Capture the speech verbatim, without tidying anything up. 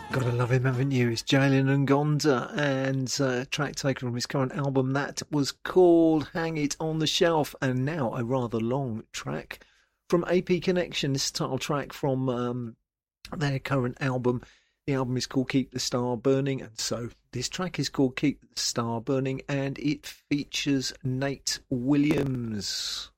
Gotta love him, haven't you? It's Jalen Ngonda, and uh, track taken from his current album that was called Hang It on the Shelf, and now a rather long track from A P Connection. This title track from um, their current album. The album is called Keep the Star Burning, and so this track is called Keep the Star Burning, and it features Nate Williams.